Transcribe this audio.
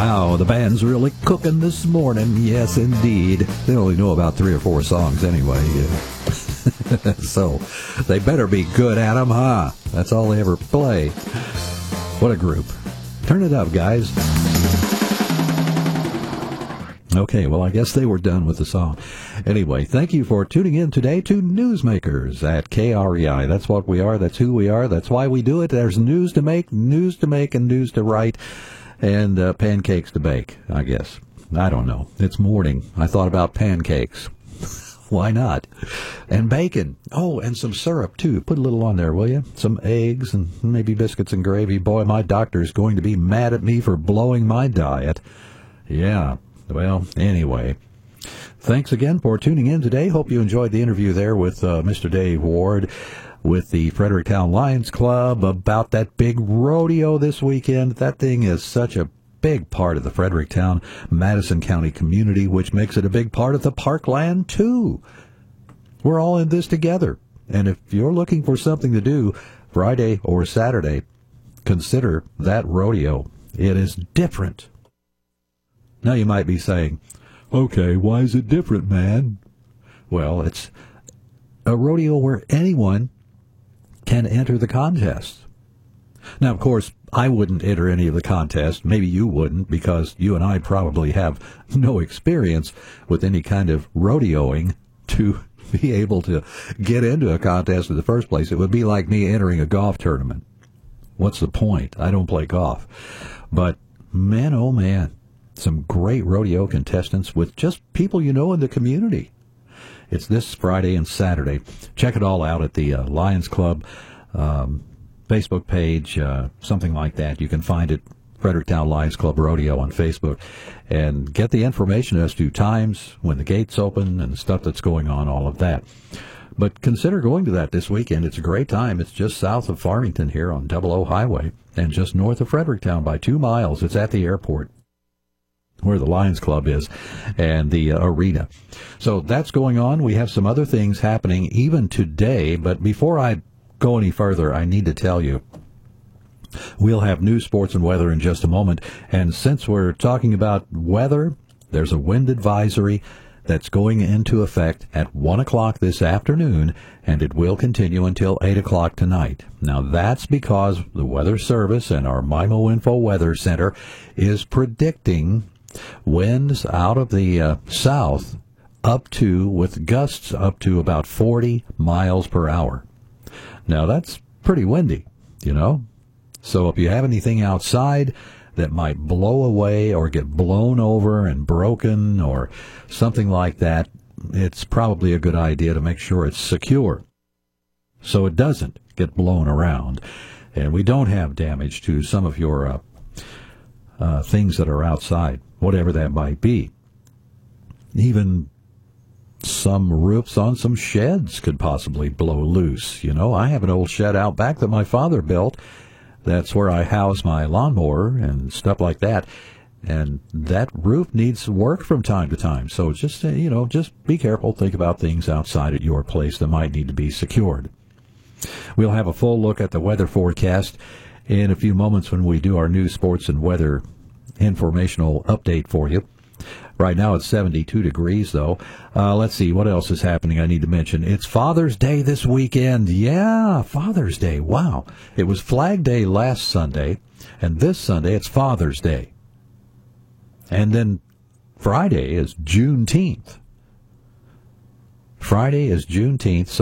Wow, the band's really cooking this morning. Yes, indeed. They only know about 3 or 4 songs anyway. So they better be good at them, huh? That's all they ever play. What a group. Turn it up, guys. Okay, well, I guess they were done with the song. Anyway, thank you for tuning in today to Newsmakers at KREI. That's what we are. That's who we are. That's why we do it. There's news to make, and news to write, and pancakes to bake, I guess. I don't know. It's morning. I thought about pancakes. Why not? And bacon. Oh, and some syrup, too. Put a little on there, will you? Some eggs and maybe biscuits and gravy. Boy, my doctor's going to be mad at me for blowing my diet. Yeah. Well, anyway, thanks again for tuning in today. Hope you enjoyed the interview there with Mr. Dave Ward with the Fredericktown Lions Club about that big rodeo this weekend. That thing is such a big part of the Fredericktown, Madison County community, which makes it a big part of the Parkland, too. We're all in this together. And if you're looking for something to do Friday or Saturday, consider that rodeo. It is different. Now you might be saying, okay, why is it different, man? Well, it's a rodeo where anyone can enter the contest. Now, of course, I wouldn't enter any of the contests. Maybe you wouldn't, because you and I probably have no experience with any kind of rodeoing to be able to get into a contest in the first place. It would be like me entering a golf tournament. What's the point? I don't play golf. But, man, oh, man. Some great rodeo contestants with just people you know in the community. It's this Friday and Saturday. Check it all out at the Lions Club Facebook page, something like that. You can find it, Fredericktown Lions Club Rodeo on Facebook, and get the information as to times, when the gates open, and stuff that's going on, all of that. But consider going to that this weekend. It's a great time. It's just south of Farmington here on 00 Highway, and just north of Fredericktown by 2 miles. It's at the airport, where the Lions Club is, and the arena. So that's going on. We have some other things happening even today, but before I go any further, I need to tell you, we'll have news, sports, and weather in just a moment. And since we're talking about weather, there's a wind advisory that's going into effect at 1 o'clock this afternoon, and it will continue until 8 o'clock tonight. Now, that's because the Weather Service and our MIMO Info Weather Center is predicting winds out of the south with gusts up to about 40 miles per hour. Now, that's pretty windy, you know. So if you have anything outside that might blow away or get blown over and broken or something like that, it's probably a good idea to make sure it's secure so it doesn't get blown around. And we don't have damage to some of your things that are outside, whatever that might be. Even some roofs on some sheds could possibly blow loose. You know, I have an old shed out back that my father built. That's where I house my lawnmower and stuff like that. And that roof needs work from time to time. So just, just be careful. Think about things outside at your place that might need to be secured. We'll have a full look at the weather forecast in a few moments when we do our news, sports, and weather informational update for you. Right now it's 72 degrees, though. Let's see, what else is happening I need to mention? It's Father's Day this weekend. Yeah, Father's Day. Wow. It was Flag Day last Sunday, and this Sunday it's Father's Day. And then Friday is Juneteenth. Friday is Juneteenth.